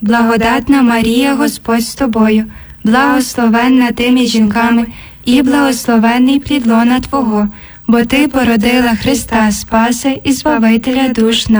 Благодатна Марія, Господь з тобою, благословенна ти між жінками, і благословенний плід лона Твого, бо Ти породила Христа Спаси і Збавителя душ наших.